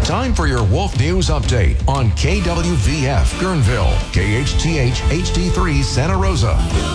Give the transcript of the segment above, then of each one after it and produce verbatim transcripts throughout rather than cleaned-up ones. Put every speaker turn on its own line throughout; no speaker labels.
Time for your Wolf News Update on K W V F Guerneville, K H T H H D three Santa Rosa.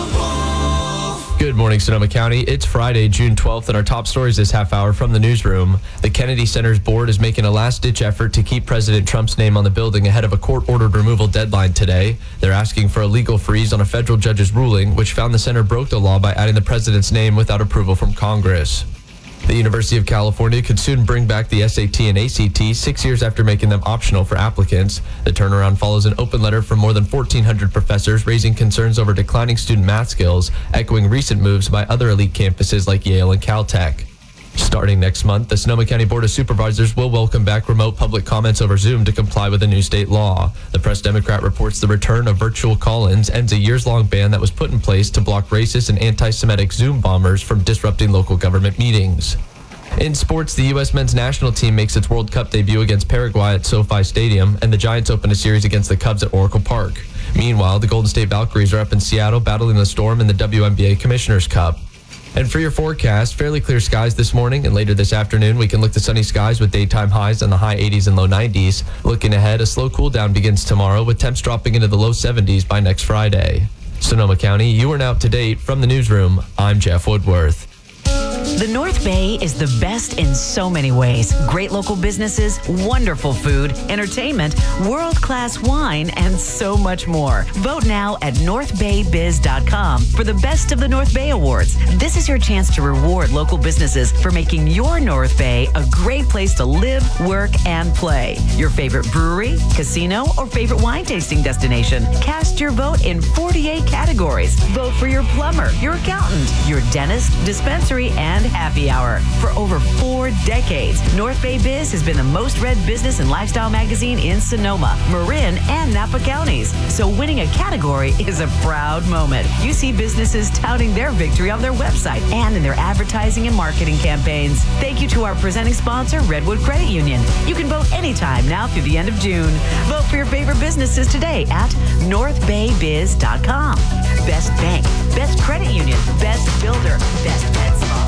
Good morning, Sonoma County. It's Friday, June twelfth, and our top stories this half hour from the newsroom. The Kennedy Center's board is making a last-ditch effort to keep President Trump's name on the building ahead of a court-ordered removal deadline today. They're asking for a legal freeze on a federal judge's ruling, which found the center broke the law by adding the president's name without approval from Congress. The University of California could soon bring back the S A T and A C T six years after making them optional for applicants. The turnaround follows an open letter from more than fourteen hundred professors raising concerns over declining student math skills, echoing recent moves by other elite campuses like Yale and Caltech. Starting next month, the Sonoma County Board of Supervisors will welcome back remote public comments over Zoom to comply with a new state law. The Press Democrat reports the return of virtual call-ins ends a years-long ban that was put in place to block racist and anti-Semitic Zoom bombers from disrupting local government meetings. In sports, the U S men's national team makes its World Cup debut against Paraguay at SoFi Stadium, and the Giants open a series against the Cubs at Oracle Park. Meanwhile, the Golden State Valkyries are up in Seattle battling the Storm in the W N B A Commissioner's Cup. And for your forecast, fairly clear skies this morning, and later this afternoon we can look to sunny skies with daytime highs in the high eighties and low nineties. Looking ahead, a slow cool down begins tomorrow with temps dropping into the low seventies by next Friday. Sonoma County, you are now up to date. From the newsroom, I'm Jeff Woodworth.
The North Bay is the best in so many ways. Great local businesses, wonderful food, entertainment, world-class wine, and so much more. Vote now at north bay biz dot com for the Best of the North Bay Awards. This is your chance to reward local businesses for making your North Bay a great place to live, work, and play. Your favorite brewery, casino, or favorite wine tasting destination. Cast your vote in forty-eight categories. Vote for your plumber, your accountant, your dentist, dispensary, and happy hour. For over four decades, North Bay Biz has been the most read business and lifestyle magazine in Sonoma, Marin, and Napa counties. So winning a category is a proud moment. You see businesses touting their victory on their website and in their advertising and marketing campaigns. Thank you to our presenting sponsor, Redwood Credit Union. You can vote anytime now through the end of June. Vote for your favorite businesses today at north bay biz dot com. Best bank, best credit union, best builder, best pet spa.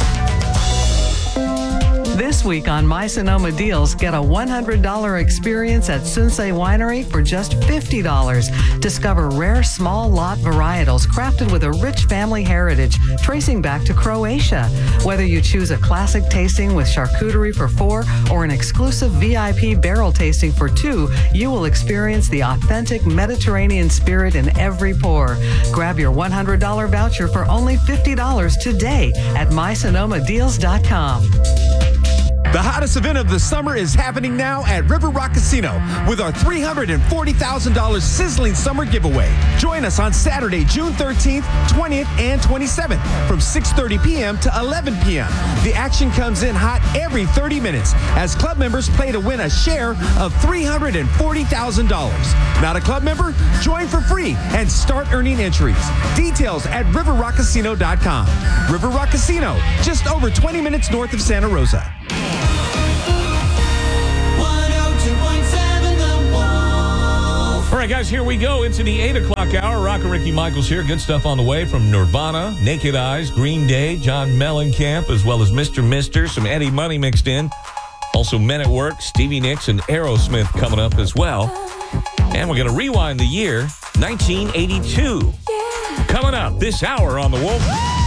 This week on My Sonoma Deals, get a one hundred dollars experience at Sensei Winery for just fifty dollars. Discover rare small lot varietals crafted with a rich family heritage tracing back to Croatia. Whether you choose a classic tasting with charcuterie for four or an exclusive V I P barrel tasting for two, you will experience the authentic Mediterranean spirit in every pour. Grab your one hundred dollars voucher for only fifty dollars today at my sonoma deals dot com.
The hottest event of the summer is happening now at River Rock Casino with our three hundred forty thousand dollars sizzling summer giveaway. Join us on Saturday, June thirteenth, twentieth, and twenty-seventh from six thirty p.m. to eleven p.m. The action comes in hot every thirty minutes as club members play to win a share of three hundred forty thousand dollars. Not a club member? Join for free and start earning entries. Details at river rock casino dot com. River Rock Casino, just over twenty minutes north of Santa Rosa.
All right, guys, here we go into the eight o'clock hour. Rocker Ricky Michaels here. Good stuff on the way from Nirvana, Naked Eyes, Green Day, John Mellencamp, as well as Mister Mister, some Eddie Money mixed in. Also Men at Work, Stevie Nicks, and Aerosmith coming up as well. And we're going to rewind the year, nineteen eighty-two. Coming up this hour on The Wolf.